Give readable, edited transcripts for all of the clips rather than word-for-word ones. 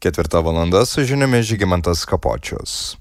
4 valanda su žiniomis Žygimantas Kapočius.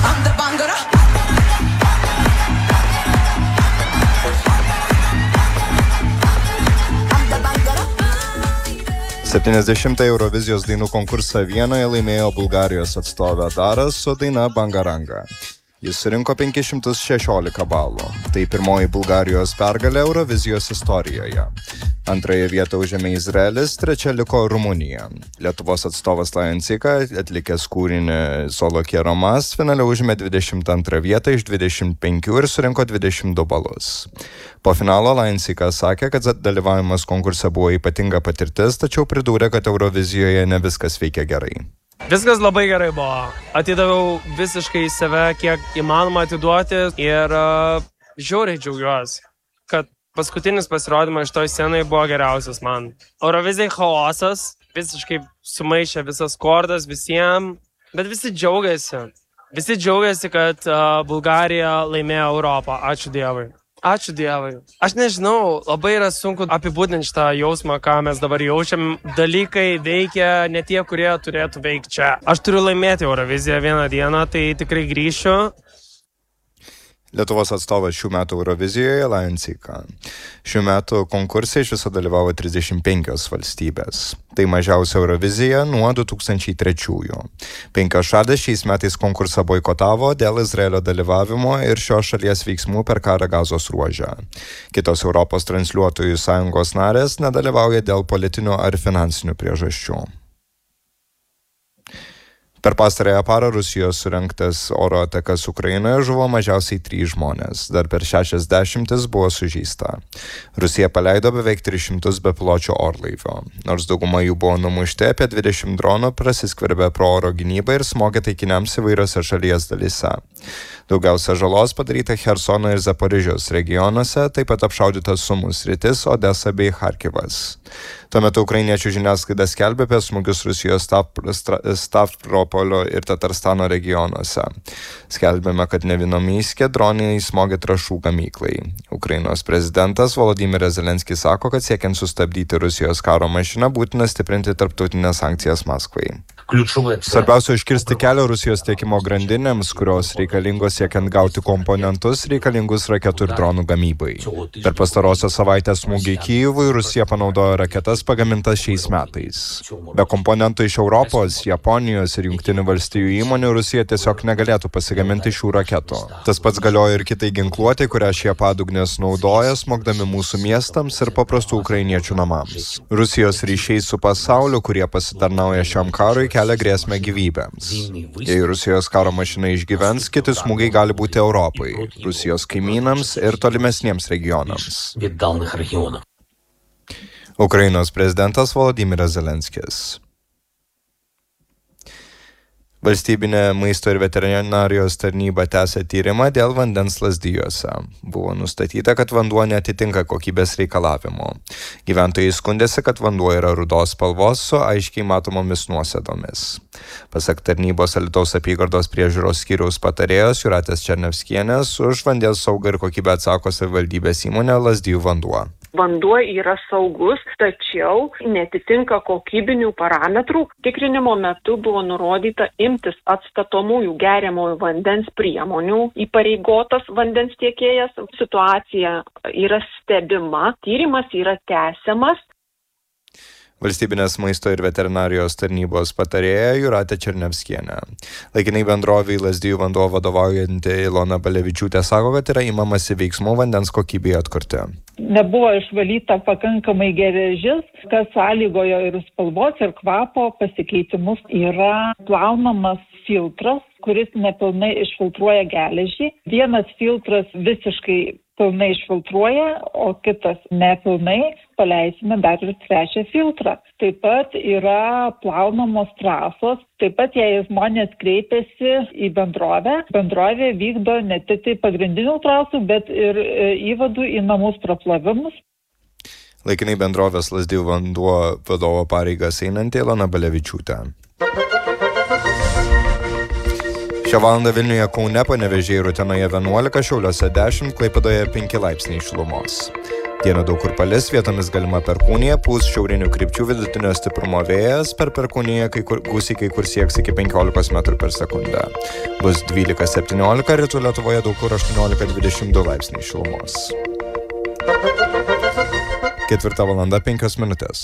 70 Eurovizijos dainų konkursą Vienoje laimėjo Bulgarijos atstovė Daras su daina Bangaranga. Jis surinko 516 balų. Tai pirmoji Bulgarijos pergalė Eurovizijos istorijoje. Antrąją vietą užėmė Izraelis, trečia liko Rumunija. Lietuvos atstovas Lajancika, atlikęs kūrinį Solo Kieromas, finale užėmė 22 vietą iš 25 ir surinko 22 balus. Po finalo Lajancika sakė, kad dalyvavimas konkurse buvo ypatinga patirtis, tačiau pridūrė, kad Eurovizijoje ne viskas veikia gerai. Viskas labai gerai buvo. Atidaviau visiškai save, kiek įmanoma atiduoti ir žiauriai džiaugiuosi, kad paskutinis pasirodymas iš toj scenai buvo geriausias man. Eurovizijai chaosas, visiškai sumaišė visas kordas visiems, bet visi džiaugiasi. Visi džiaugiasi, kad Bulgarija laimėjo Europą. Ačiū Dievui. Ačiū Dievui. Aš nežinau, labai yra sunku apibūdinti šitą jausmą, ką mes dabar jaučiam. Dalykai veikia ne tie, kurie turėtų veikti čia. Aš turiu laimėti Euroviziją vieną dieną, tai tikrai grįšiu. Lietuvos atstovas šių metų Eurovizijoje Lajancika. Šių metų konkurse iš viso dalyvavo 35 valstybės. Tai mažiausia Eurovizija nuo 2003. 5 šalys šiais metais konkursą boikotavo dėl Izraelio dalyvavimo ir šios šalies veiksmų per karą Gazos ruože. Kitos Europos transliuotojų sąjungos narės nedalyvauja dėl politinių ar finansinių priežasčių. Per pastarąją parą Rusijos surengtas oro atakas Ukrainoje žuvo mažiausiai 3 žmonės, dar per 60 buvo sužeista. Rusija paleido beveik 300 bepiločių orlaivių. Nors dauguma jų buvo numušti, apie 20 dronų prasiskverbė pro oro gynybą ir smogė taikiniams įvairiose šalies dalyse. Daugiausia žalos padaryta Chersono ir Zaporižės regionuose, taip pat apšaudytas Sumų sritis, Odesa bei Charkivas. Tuo metu ukrainiečių žiniasklaida skelbė apie smūgius Rusijos Stavropolio ir Tatarstano regionuose. Skelbėme, kad Nevinomyske dronai smogė trąšų gamyklai. Ukrainos prezidentas Volodymyras Zelenskis sako, kad siekiant sustabdyti Rusijos karo mašiną būtina stiprinti tarptautinės sankcijas Maskvai. Svarbiausia užkirsti kelią Rusijos tiekimo grandinėms, kurios reikalingos siekiant gauti komponentus reikalingus raketų ir dronų gamybai. Per pastarosios savaitės smūgį Kijevui Rusija panaudojo raketas pagamintas šiais metais. Be komponentų iš Europos, Japonijos ir Jungtinių valstijų įmonių Rusija tiesiog negalėtų pasigaminti šių raketų. Tas pats galioja ir kitai ginkluotei, kurią šie padugnės naudoja, smogdami mūsų miestams ir paprastų ukrainiečių namams. Rusijos ryšiai su pasauliu, kurie pasitarnauja šiam karui, kelia grėsmę gyvybėms. Jei Rusijos karo mašina išgyvens, kiti smūgiai gali būti Europai, Rusijos kaimynams ir tolimesniems regionams. Ukrainos prezidentas Volodymyras Zelenskis. Valstybinė maisto ir veterinarijos tarnyba tęsia tyrimą dėl vandens lazdijuose. Buvo nustatyta, kad vanduo neatitinka kokybės reikalavimų. Gyventojai skundėsi, kad vanduo yra rudos spalvos su aiškiai matomomis nuosėdomis. Pasak tarnybos Alytaus apygardos priežiūros skyriaus patarėjos Jūratės Černevskienės, už vandens saugą ir kokybę atsako savivaldybės įmonė Lazdijų vanduo. Vanduo yra saugus, tačiau netitinka kokybinių parametrų. Tikrinimo metu buvo nurodyta imtis atstatomųjų geriamojo vandens priemonių. Įpareigotas vandens tiekėjas, situacija yra stebima, tyrimas yra tęsiamas. Valstybinės maisto ir veterinarijos tarnybos patarėja Jūratė Černevskienė. Laikinai bendrovei Lazdijų vanduo vadovaujanti Ilona Balevičiūtė sako, kad yra imamasi veiksmų vandens kokybei atkurti. Nebuvo išvalyta pakankamai geležis, kas sąlygojo ir spalvos ir kvapo pasikeitimus. Yra plaunamas filtras, kuris nepilnai išfiltruoja geležį. Vienas filtras visiškai pilnai išfiltruoja, o kitas nepilnai. Paleisime dar ir trečią filtrą. Taip pat yra plaunamos trasos. Taip pat, jei žmonės kreipiasi į bendrovė vykdo ne tik tai pagrindinių trasų, bet ir įvadų į namus praplavimus. Laikinai bendrovės Lazdijų vanduo vadovo pareigas einanti Ilona Balevičiūtė. Šią valandą Vilniuje, Kaune, Panevėžyje ir Utenoje 11, Šiauliuose 10, Klaipėdoje 5 laipsniai šilumos. Dieną daug kur palis, vietomis galima perkūnija, pūs šiaurinių krypčių vidutinio stiprumo vėjas, per perkūniją gūsiai kai kur sieks iki 15 metrų per sekundę. Bus 12-17, rytų Lietuvoje daug kur 18-22 laipsniai šilumos. 4:05.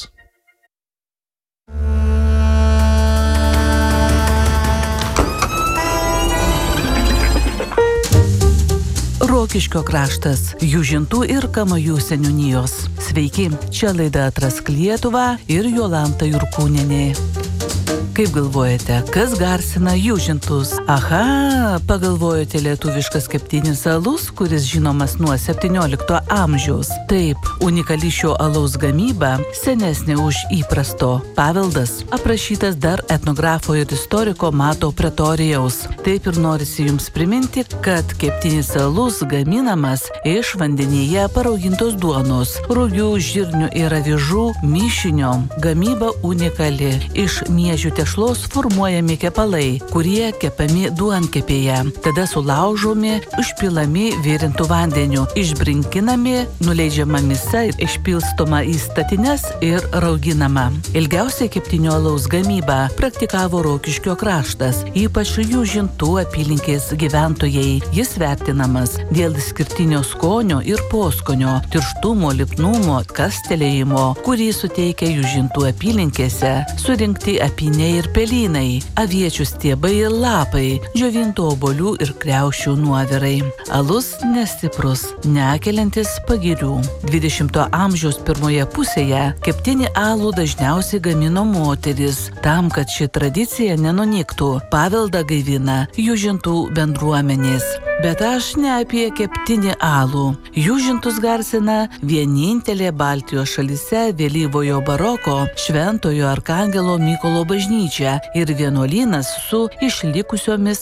Rokiškio kraštas, Jūžintų ir Kamajų seniūnijos. Sveiki, čia laida Atrask Lietuvą ir Jolanta Jurkūnienė. Kaip galvojate, kas garsina Jūžintus? Aha, pagalvojote lietuviškas keptinis alus, kuris žinomas nuo 17 amžiaus. Taip, unikali šio alaus gamyba senesnė už įprasto. Paveldas aprašytas dar etnografo ir istoriko Mato Pretorijaus. Taip ir norisi jums priminti, kad keptinis alus gaminamas iš vandenyje paraugintos duonos, rugių, žirnių ir avižų mišinio. Gamyba unikali. Iš miežių tešlos formuojami kepalai, kurie kepami duonkepėje. Tada sulaužomi, užpilami virintų vandeniu, išbrinkinami, nuleidžiama misa ir išpilstoma į statines ir rauginama. Ilgiausiai keptinio alaus gamybą praktikavo Rokiškio kraštas, ypač Jūžintų apylinkės gyventojai. Jis vertinamas dėl išskirtinio skonio ir poskonio, tirštumo, lipnumo, kastelėjimo, kurį suteikia Jūžintų apylinkėse surinkti apyniai ir pelynai, aviečių stiebai ir lapai, džiovintų obuolių ir kriaušių nuovirai. Alus nestiprus, nekeliantis pagirių. 20 amžiaus pirmoje pusėje keptinį alų dažniausiai gamino moteris. Tam, kad ši tradicija nenunyktų, paveldą gaivina Jūžintų bendruomenės. Bet aš ne apie keptinį alų. Jūžintus garsina vienintelė Baltijos šalyse vėlyvojo baroko Šventojo Arkangelo Mykolo bažnyčia ir vienuolynas su išlikusiomis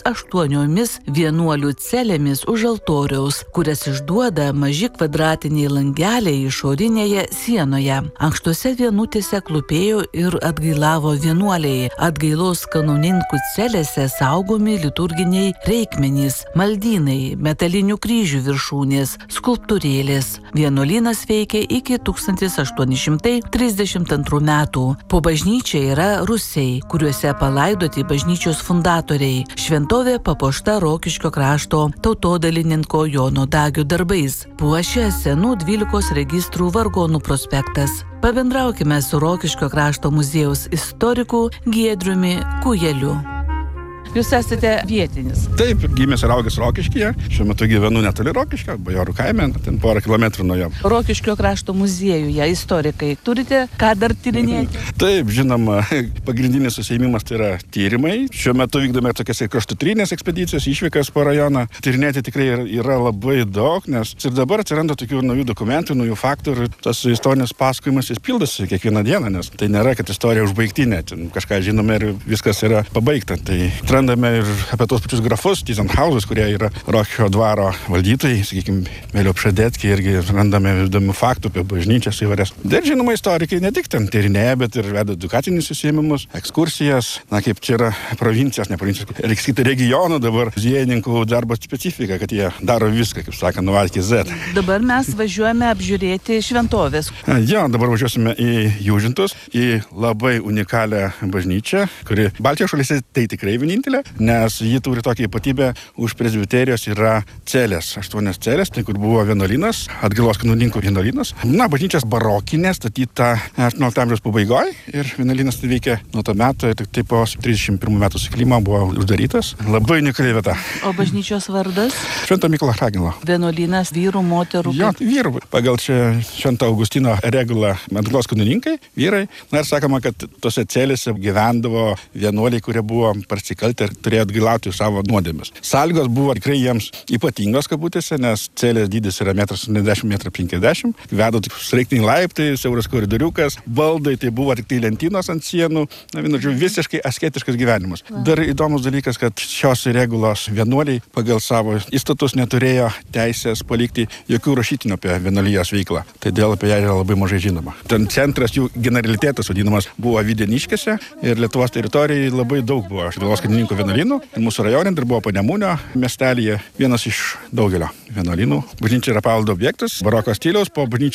8 vienuolių celėmis už altoriaus, kurias išduoda maži kvadratiniai langeliai išorinėje sienoje. Ankštose vienutėse klūpėjo ir atgailavo vienuoliai. Atgailos kanonininkų celėse saugomi liturginiai reikmenys, maldynai, metalinių kryžių viršūnės, skulptūrėlės. Vienuolynas veikė iki 1832 metų. Po bažnyčia yra rūsiai, kuriuose palaidoti bažnyčios fundatoriai. Šventovė papuošta Rokiškio krašto tautodalininko Jono Dagio darbais. Puošia senų 12 registrų vargonų prospektas. Pabendraukime su Rokiškio krašto muziejaus istoriku Giedriumi Kujeliu. Jūs esate vietinis. Taip, gimęs ir augęs Rokiškyje. Šiuo metu gyvenu netoli Rokiškio, Bajorų kaime, ten porą kilometrų nuo jo. Rokiškio krašto muziejuje istorikai turite ką dar tyrinėti? Taip, žinoma, pagrindinis susėjimas tai yra tyrimai. Šiuo metu vykdome tokias kraštutrinės ekspedicijos, išvykas po rajoną. Tyrinėti tikrai yra labai daug, nes ir dabar atsiranda tokių naujų dokumentų, naujų faktų ir tas istorinis pasakojimas jis pildosi kiekvieną dieną, nes tai nėra, kad istorija užbaigtinė, kažką žinome ir viskas yra pabaigta. Tai randame ir apie tos pačius grafus, Tyzenhausus, kurie yra Rokiškio dvaro valdytojai, sakykime, vėliau Pšadetki, irgi randame įdomių faktų apie bažnyčias įvairias. Ir žinoma, istorikai ne tik ten tyrinėja, bet ir veda edukacinius užsiėmimus, ekskursijas, kaip čia yra provincijos, ne provincijos, reikia sakyti regionų dabar, muziejininkų darbo specifika, kad jie daro viską, kaip sako, nuo A iki Z. Dabar mes važiuojame apžiūrėti šventovės. Jo, dabar važiuosime į Jūžintus, į labai unikalią bažnyčią, kuri Baltijos šalyse tai tikrai vienintelė, nes ji turi tokią ypatybę, už presbiterijos yra celės, 8 celės, tai kur buvo vienuolynas, atgailos kanonininkų vienuolynas. Bažnyčios barokinė, statyta 18 amžiaus pabaigoje ir vienuolynas tai veikia nuo to meto, tik po 31 metų sukilimo buvo uždarytas. Labai unikali vieta. O bažnyčios vardas? Švento Mykolo Arkangelo. Vienuolynas vyrų, moterų. Jo, vyrų. Pagal čia Švento Augustino regulą atgailos kanonininkai, vyrai. Na ir sakoma, kad tose celėse gyvendavo vienuoliai, kurie buvo parsikalti ir turėjo atgailauti savo nuodėmes. Sąlygos buvo tikrai jiems ypatingos kabutėse, nes celės dydis yra 1,70 m, vedo tik sraigtiniai laiptai, siauras koridoriukas, baldai, tai buvo tik tai lentynos ant sienų, visiškai asketiškas gyvenimas. Dar įdomus dalykas, kad šios regulos vienuoliai pagal savo įstatus neturėjo teisės palikti jokių rašytinių apie vienuolijos veiklą. Todėl apie ją yra labai mažai žinoma. Ten centras, jų generalitetas vadinamas, buvo Videniškėse ir Lietuvos teritorijai labai daug buvo atgailos kanonininkų vienuolynų. Mūsų rajone dar buvo Panemunio miestelyje vienas iš daugelio vienuolynų. Bažnyčia yra paveldo objektas, baroko stiliaus, po bažnyčia